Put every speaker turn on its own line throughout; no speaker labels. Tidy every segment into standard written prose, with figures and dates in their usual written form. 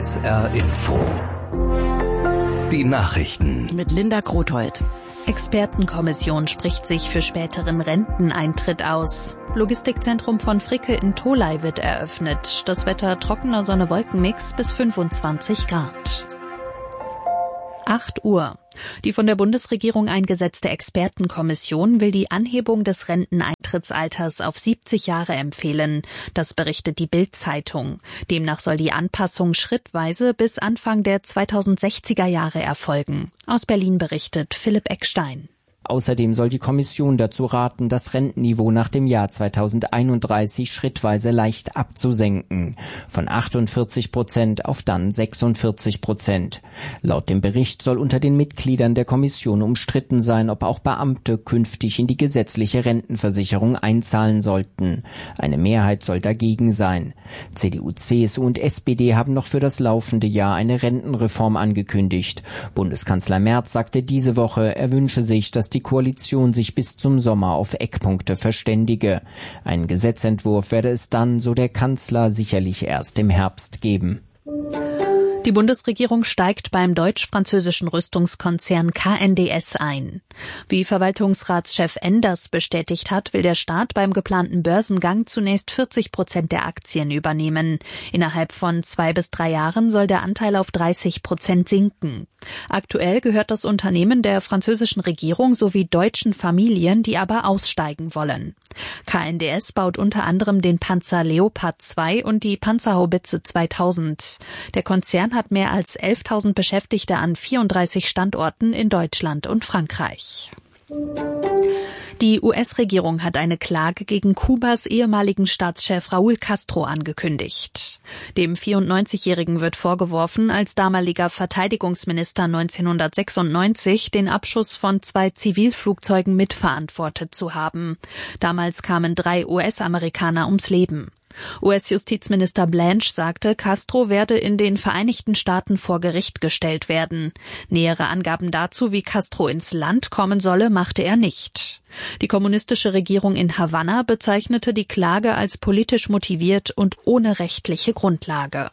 SR Info. Die Nachrichten.
Mit Linda Grothold. Expertenkommission spricht sich für späteren Renteneintritt aus. Logistikzentrum von Fricke in Tholey wird eröffnet. Das Wetter trockener Sonne-Wolken-Mix bis 25 Grad. 8 Uhr. Die von der Bundesregierung eingesetzte Expertenkommission will die Anhebung des Renteneintrittsalters auf 70 Jahre empfehlen. Das berichtet die Bild-Zeitung. Demnach soll die Anpassung schrittweise bis Anfang der 2060er Jahre erfolgen. Aus Berlin berichtet Philipp Eckstein.
Außerdem soll die Kommission dazu raten, das Rentenniveau nach dem Jahr 2031 schrittweise leicht abzusenken. Von 48% auf dann 46%. Laut dem Bericht soll unter den Mitgliedern der Kommission umstritten sein, ob auch Beamte künftig in die gesetzliche Rentenversicherung einzahlen sollten. Eine Mehrheit soll dagegen sein. CDU, CSU und SPD haben noch für das laufende Jahr eine Rentenreform angekündigt. Bundeskanzler Merz sagte diese Woche, er wünsche sich, dass die Koalition sich bis zum Sommer auf Eckpunkte verständige. Einen Gesetzentwurf werde es dann, so der Kanzler, sicherlich erst im Herbst geben.
Die Bundesregierung steigt beim deutsch-französischen Rüstungskonzern KNDS ein. Wie Verwaltungsratschef Enders bestätigt hat, will der Staat beim geplanten Börsengang zunächst 40% der Aktien übernehmen. Innerhalb von 2 bis 3 Jahren soll der Anteil auf 30% sinken. Aktuell gehört das Unternehmen der französischen Regierung sowie deutschen Familien, die aber aussteigen wollen. KNDS baut unter anderem den Panzer Leopard 2 und die Panzerhaubitze 2000. Der Konzern hat mehr als 11.000 Beschäftigte an 34 Standorten in Deutschland und Frankreich. Die US-Regierung hat eine Klage gegen Kubas ehemaligen Staatschef Raúl Castro angekündigt. Dem 94-Jährigen wird vorgeworfen, als damaliger Verteidigungsminister 1996 den Abschuss von 2 Zivilflugzeugen mitverantwortet zu haben. Damals kamen 3 US-Amerikaner ums Leben. US-Justizminister Blanche sagte, Castro werde in den Vereinigten Staaten vor Gericht gestellt werden. Nähere Angaben dazu, wie Castro ins Land kommen solle, machte er nicht. Die kommunistische Regierung in Havanna bezeichnete die Klage als politisch motiviert und ohne rechtliche Grundlage.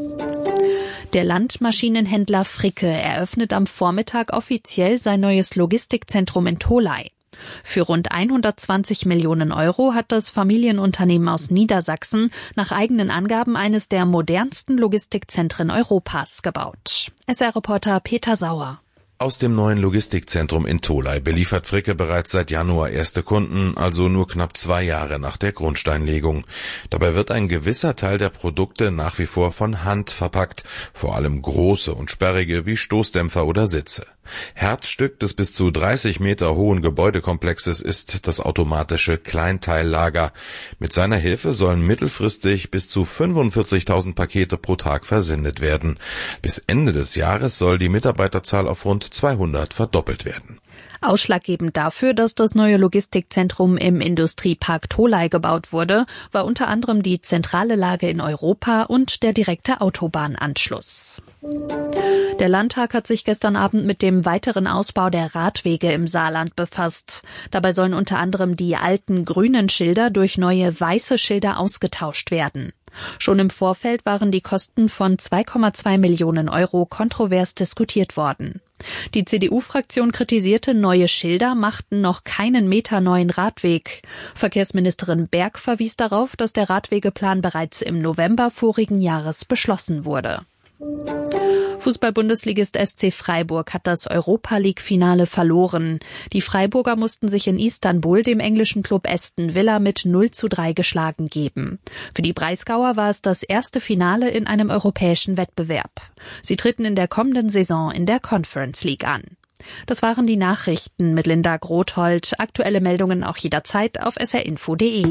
Der Landmaschinenhändler Fricke eröffnet am Vormittag offiziell sein neues Logistikzentrum in Tholey. Für rund 120 Millionen Euro hat das Familienunternehmen aus Niedersachsen nach eigenen Angaben eines der modernsten Logistikzentren Europas gebaut. SR-Reporter Peter Sauer.
Aus dem neuen Logistikzentrum in Tholey beliefert Fricke bereits seit Januar erste Kunden, also nur knapp 2 Jahre nach der Grundsteinlegung. Dabei wird ein gewisser Teil der Produkte nach wie vor von Hand verpackt, vor allem große und sperrige wie Stoßdämpfer oder Sitze. Herzstück des bis zu 30 Meter hohen Gebäudekomplexes ist das automatische Kleinteillager. Mit seiner Hilfe sollen mittelfristig bis zu 45.000 Pakete pro Tag versendet werden. Bis Ende des Jahres soll die Mitarbeiterzahl auf rund 200 verdoppelt werden.
Ausschlaggebend dafür, dass das neue Logistikzentrum im Industriepark Tholey gebaut wurde, war unter anderem die zentrale Lage in Europa und der direkte Autobahnanschluss. Der Landtag hat sich gestern Abend mit dem weiteren Ausbau der Radwege im Saarland befasst. Dabei sollen unter anderem die alten grünen Schilder durch neue weiße Schilder ausgetauscht werden. Schon im Vorfeld waren die Kosten von 2,2 Millionen Euro kontrovers diskutiert worden. Die CDU-Fraktion kritisierte, neue Schilder machten noch keinen meterneuen Radweg. Verkehrsministerin Berg verwies darauf, dass der Radwegeplan bereits im November vorigen Jahres beschlossen wurde. Fußball-Bundesligist SC Freiburg hat das Europa-League-Finale verloren. Die Freiburger mussten sich in Istanbul dem englischen Club Aston Villa mit 0:3 geschlagen geben. Für die Breisgauer war es das erste Finale in einem europäischen Wettbewerb. Sie treten in der kommenden Saison in der Conference League an. Das waren die Nachrichten mit Linda Grothold. Aktuelle Meldungen auch jederzeit auf srinfo.de.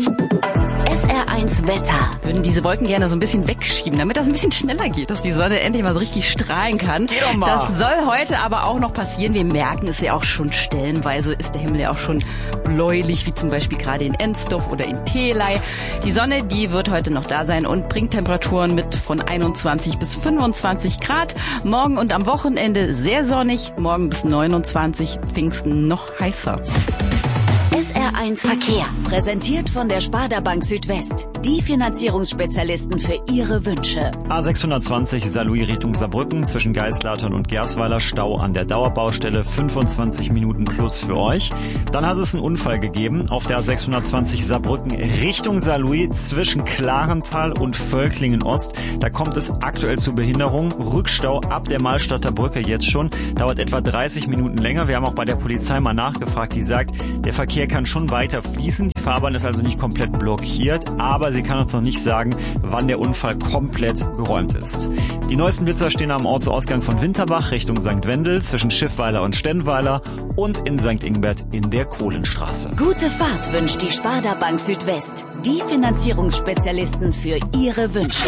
SR1 Wetter.
Würden diese Wolken gerne so ein bisschen wegschieben, damit das ein bisschen schneller geht, dass die Sonne endlich mal so richtig strahlen kann. Das soll heute aber auch noch passieren. Wir merken es ja auch schon stellenweise, ist der Himmel ja auch schon bläulich, wie zum Beispiel gerade in Ensdorf oder in Theley. Die Sonne, die wird heute noch da sein und bringt Temperaturen mit von 21 bis 25 Grad. Morgen und am Wochenende sehr sonnig, morgen bis 29, Pfingsten noch heißer.
SR SR1 Verkehr. Präsentiert von der Sparda Bank Südwest. Die Finanzierungsspezialisten für Ihre Wünsche.
A620 Saarlouis Richtung Saarbrücken zwischen Geislatern und Gersweiler. Stau an der Dauerbaustelle. 25 Minuten plus für euch. Dann hat es einen Unfall gegeben auf der A620 Saarbrücken Richtung Saarlouis zwischen Klarental und Völklingen Ost. Da kommt es aktuell zu Behinderung. Rückstau ab der Malstadter Brücke jetzt schon. Dauert etwa 30 Minuten länger. Wir haben auch bei der Polizei mal nachgefragt. Die sagt, der Verkehr kann schon weiter fließen. Die Fahrbahn ist also nicht komplett blockiert. Aber sie kann uns noch nicht sagen, wann der Unfall komplett geräumt ist. Die neuesten Blitzer stehen am Ortsausgang von Winterbach Richtung St. Wendel zwischen Schiffweiler und Stennweiler und in St. Ingbert in der Kohlenstraße.
Gute Fahrt wünscht die Sparda Bank Südwest. Die Finanzierungsspezialisten für Ihre Wünsche.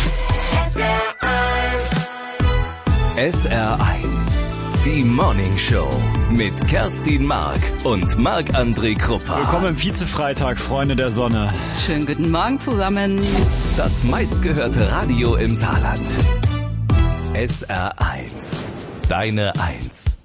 SR1, die Morning Show mit Kerstin Mark und Marc-André Kruppa.
Willkommen im Vize-Freitag, Freunde der Sonne.
Schönen guten Morgen zusammen.
Das meistgehörte Radio im Saarland. SR1, deine Eins.